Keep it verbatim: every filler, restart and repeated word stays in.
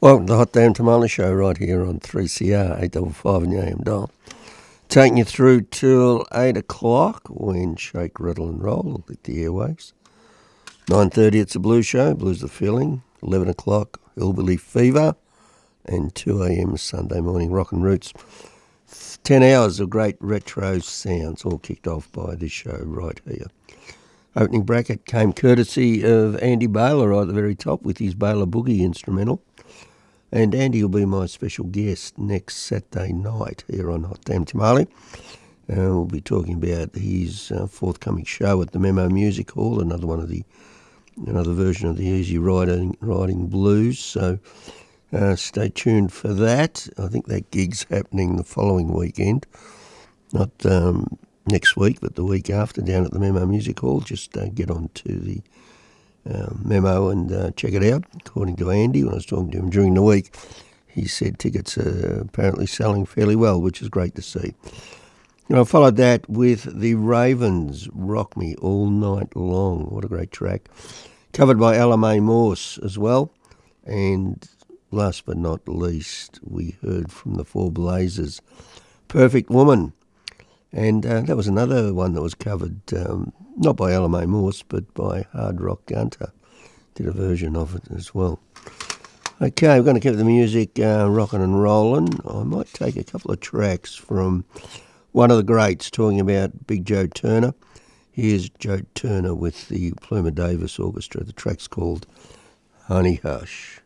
Welcome to the Hot Damn Tamale Show right here on three C R, eight five five in the A M dial. Taking you through till eight o'clock when Shake, Rattle and Roll will hit the airwaves. nine thirty it's the Blues Show, Blues the Feeling. eleven o'clock Hillbilly Fever. And two a.m. Sunday morning Rock and Roots. ten hours of great retro sounds all kicked off by this show right here. Opening bracket came courtesy of Andy Baylor right at the very top with his Baylor Boogie instrumental. And Andy will be my special guest next Saturday night here on Hot Damn Tamale. Uh, we'll be talking about his uh, forthcoming show at the Memo Music Hall, another one of the, another version of the Easy Riding, riding Blues. So uh, stay tuned for that. I think that gig's happening the following weekend, not um, next week, but the week after down at the Memo Music Hall. Just uh, get on to the Uh, memo and uh, check it out. According to Andy, when I was talking to him during the week, he said tickets are apparently selling fairly well, which is great to see. You know, I followed that with the Ravens, Rock Me All Night Long. What a great track. Covered by Ella Mae Morse as well. And last but not least, we heard from the Four Blazers, Perfect Woman. And uh, that was another one that was covered, um, not by Ella Mae Morse, but by Hard Rock Gunter. Did a version of it as well. Okay, we're going to keep the music uh, rocking and rolling. I might take a couple of tracks from one of the greats talking about Big Joe Turner. Here's Joe Turner with the Pluma Davis Orchestra. The track's called Honey Hush.